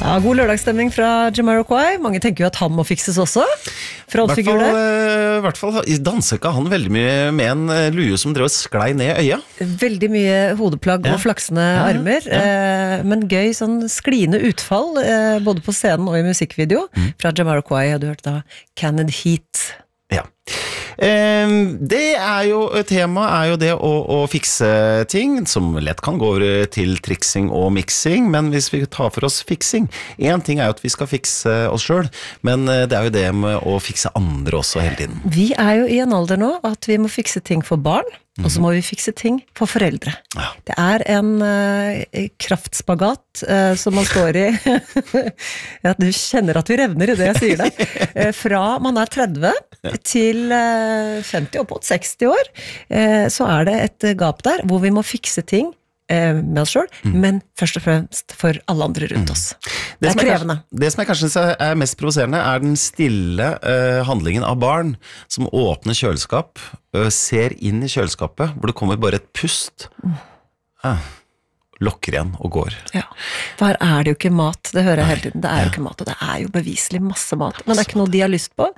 Ja, god lørdagsstemning fra Jamiroquai. Mange tenker jo at han må fikses også. Frontfigur der. I hvert fall danser ikke han veldig mye med en lue som drev og sklei ned i øya. Veldig mye hodeplagg og flaksende armer. Men gøy sånn skliende utfall, både på scenen og i musikkvideo. Fra Jamiroquai, og du hørte da Canned Heat. Ja. Det tema er jo det å fikse ting som lett kan gå over til triksing og mixing, men hvis vi tar for oss fiksing, en ting er jo at vi skal fikse oss selv, men det er jo det med å fikse andre også hele tiden. Vi er jo i en alder nå at vi må fikse ting for barn, og så må vi fikse ting for foreldre. Ja. Det er en kraftspagat som man står i. Ja, du kjenner at vi revner i det jeg sier det. Fra man er 30 til 50 opp mot 60 år, så er det et gap der hvor vi må fikse ting med oss selv, men først og fremst for alle andre rundt oss. Det er krevende. Det som jeg kanskje er mest provoserende er den stille handlingen av barn som åpner kjøleskap, ser inn i kjøleskapet, hvor det kommer bare et pust, lokker igjen og går. Ja. For her er det jo ikke mat, det hører jeg hele tiden. Det er jo ikke mat, og det er jo beviselig masse mat, men det er ikke noe de har lyst på.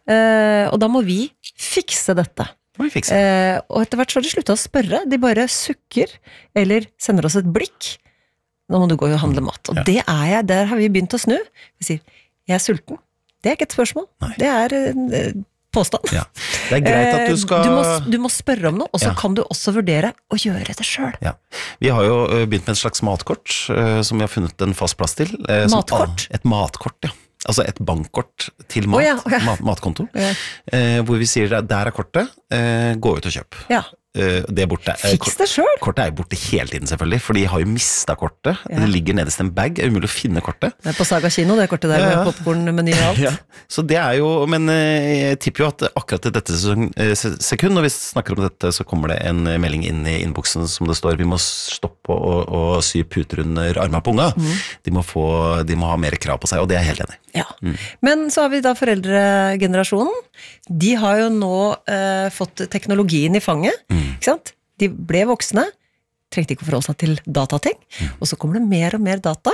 Og da må vi fikse dette. Og etter hvert så har de sluttet å spørre, de bare sukker, eller sender oss et blikk. Nå må du gå og handle mat. Og det der har vi begynt å snu. Vi sier, jeg er sulten. Det er ikke et spørsmål. Det er påstand. Ja. Det er greit at du skal... Du må spørre om noe, og så kan du også vurdere å gjøre det selv. Ja. Vi har jo begynt med en slags matkort, som vi har funnet en fast plass til. Matkort? Et matkort, ja. Altså et bankkort til matkonto, hvor vi sier, der er kortet, gå ut og kjøp. Ja. Det er borte. Fiks det selv? Kortet er jo borte hele tiden selvfølgelig, for de har jo mistet kortet. Det ligger nederst en bag, det er umulig å finne kortet. Det er på Saga Kino, det kortet der med popcorn-meny og alt. Så det er jo, men jeg tipper jo at akkurat i dette sekund, når vi snakker om dette, så kommer det en melding inn i innboksen som det står, vi må stoppe og sy puter under armene på unga. De må ha mer krav på seg, og det er jeg helt enig. Ja, men så har vi da foreldregenerasjonen. De har jo nå fått teknologien i fanget, ikke sant? De ble voksne, trengte ikke å forholde seg til datating, og så kommer det mer og mer data,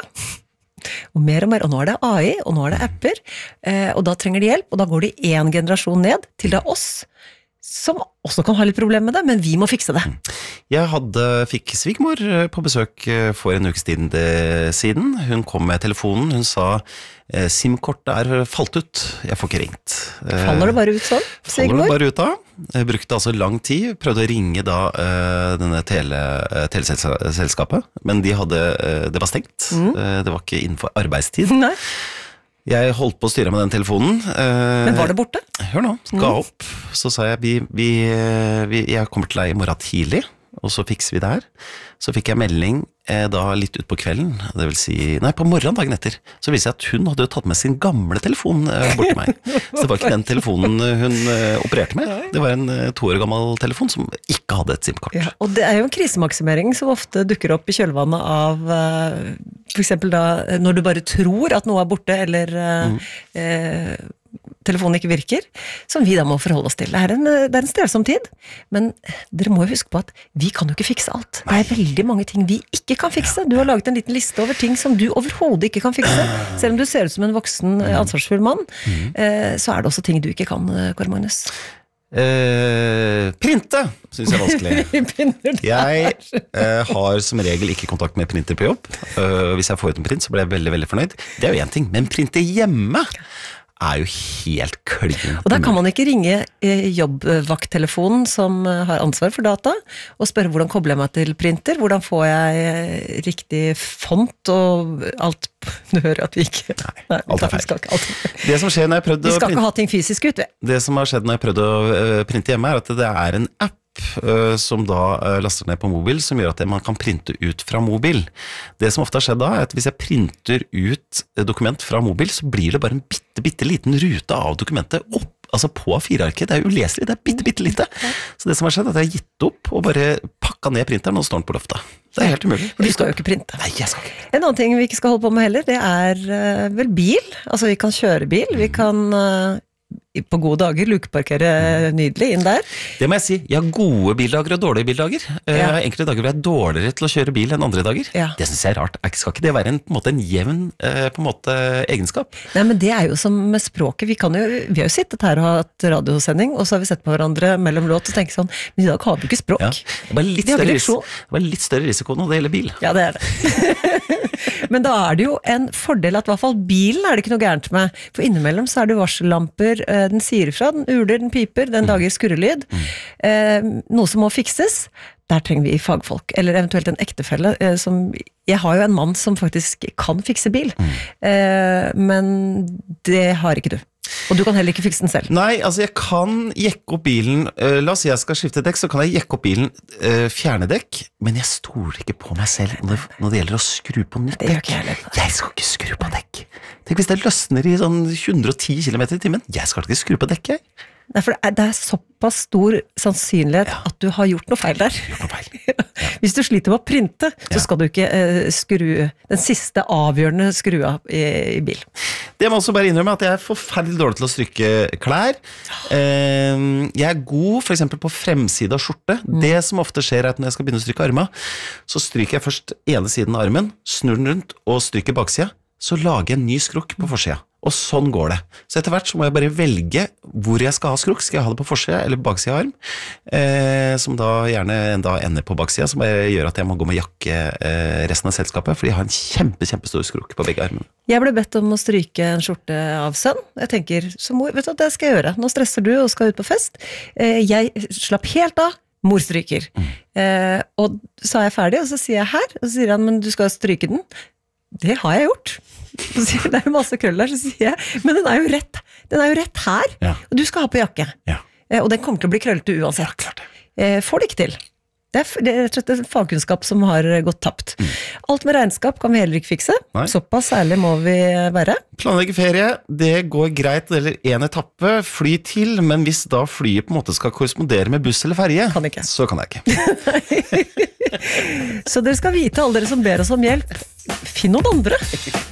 og mer, og nå er det AI, og nå er det apper, og da trenger de hjelp, og da går de en generasjon ned til det oss, som også kan ha litt problem med det, men vi må fikse det. Jeg fikk svigermor på besøk for en ukes tid siden. Hun kom med telefonen, hun sa SIM-kortet er falt ut, jeg får ikke ringt. Faller det bare ut sånn, svigermor? Faller det bare ut da. Jeg brukte altså lang tid, prøvde å ringe da denne teleselskapet, men det var stengt. Det var ikke innenfor arbeidstid. Nei. Jeg holdt på å styre med den telefonen. Men var det borte? Hør nå, ga opp. Så sa jeg, jeg kommer til deg i morgen tidlig, og så fikser vi det her. Så fikk jeg melding da litt ut på kvelden, det vil si, på morgenen dagen etter, så viser jeg at hun hadde tatt med sin gamle telefon bort til meg. Så det var ikke den telefonen hun opererte med, det var en 2 år gammel telefon som ikke hadde et SIM-kort. Ja, og det er jo en krisemaksimering som ofte dukker opp i kjølvannet av, for eksempel da, når du bare tror at noe er borte, eller telefonen ikke virker, som vi da må forholde oss til. Det er en strevsom tid, men dere må jo huske på at vi kan jo ikke fikse alt. Det er veldig mange ting vi ikke kan fikse. Du har laget en liten liste over ting som du overhodet ikke kan fikse. Selv om du ser ut som en voksen, ansvarsfull mann, så er det også ting du ikke kan, Kåre Magnus. Printe synes jeg er vanskelig. Jeg har som regel ikke kontakt med printer på jobb. Hvis jeg får ut en print, så blir jeg veldig, veldig fornøyd. Det er jo en ting, men printe hjemme er jo helt klin. Og der kan man ikke ringe jobbvakttelefonen som har ansvar for data, og spørre hvordan kobler jeg meg til printer, hvordan får jeg riktig font og alt. Du hører at vi ikke... Nei, alt er feil. Det som skjer når jeg prøvde vi skal ikke ha ting fysisk ut. Det som har skjedd når jeg prøvde å printe hjemme er at det er en app som da laster ned på mobil, som gjør at man kan printe ut fra mobil. Det som ofte har skjedd da, er at hvis jeg printer ut dokument fra mobil, så blir det bare en bitte liten rute av dokumentet opp, altså på A4-arket. Det er jo uleselig, det er bitte lite. Så det som har skjedd er at jeg har gitt opp og bare pakket ned printeren og står den på loftet. Det er helt umulig. Du skal jo ikke printe. Nei, jeg skal ikke. En annen ting vi ikke skal holde på med heller, det er vel bil. Altså vi kan kjøre bil, vi kan på gode dager lukeparkere nydelig inn der. Det må jeg si, jeg har gode bildager og dårlige bildager. Jeg har enkelte dager hvor jeg er dårligere til å kjøre bil enn andre dager. Ja. Det synes jeg er rart. Skal ikke det være på en måte en jevn på en måte, egenskap? Nei, men det er jo som med språket. Vi har jo sittet her og hatt radiosending, og så har vi sett på hverandre mellom låt og tenkt sånn, men i dag har vi ikke språk. Ja. Det var litt større risiko når det gjelder bil. Ja, det er det. Men da er det jo en fordel at i hvert fall bilen er det ikke noe gærent med. For innimellom så er det varsellamper, den sier ifra, den uler, den piper, den lager skurrelyd. Noe som må fikses. Der trenger vi fagfolk, eller eventuelt en ektefelle. Jeg har jo en mann som faktisk kan fikse bil, men det har ikke du. Og du kan heller ikke fikse den selv. Nei, altså jeg kan jekke opp bilen. La oss si jeg skal skifte dekk, så kan jeg jekke opp bilen, fjerne dekk, men jeg stoler ikke på meg selv når det gjelder å skru på nytt dekk. Jeg skal ikke skru på dekk. Tenk hvis det løsner i sånn 110 km i timen. Jeg skal ikke skru på dekk, jeg. Nei, for det er såpass stor sannsynlighet at du har gjort noe feil der. Hvis du sliter med å printe, så skal du ikke skru den siste avgjørende skrua i bil. Det må også bare innrømme at jeg er forferdelig dårlig til å stryke klær. Jeg er god for eksempel på fremside av skjorte. Det som ofte skjer er at når jeg skal begynne å stryke armen, så stryker jeg først ene siden av armen, snur den rundt og stryker baksida, så lager jeg en ny skrukk på forsida. Og sånn går det. Så etter hvert så må jeg bare velge hvor jeg skal ha skrukk. Skal jeg ha det på forsida eller på baksida av arm? Som da gjerne ender på baksida, som gjør at jeg må gå med jakke resten av selskapet, fordi jeg har en kjempestor skrukk på begge armene. Jeg ble bedt om å stryke en skjorte av sønn. Jeg tenker, som mor, vet du hva, det skal jeg gjøre. Nå stresser du og skal ut på fest. Jeg slapp helt av. Mor stryker. Og så er jeg ferdig, og så sier jeg her, og så sier han, men du skal stryke den. Det har jeg gjort. Så sier jeg, det er jo masse krøll der, så sier jeg, men den er jo rett her, og du skal ha på jakke. Og den kommer til å bli krøllete uansett. Får det ikke til. Det er rett og slett en fagkunnskap som har gått tapt. Alt med regnskap kan vi heller ikke fikse. Såpass ærlig må vi være. Planlegge ferie, det går greit, eller en etappe, fly til, men hvis da flyet på en måte skal korrespondere med buss eller ferje, så kan jeg ikke. Så dere skal vite, alle dere som ber oss om hjelp, finn noen andre.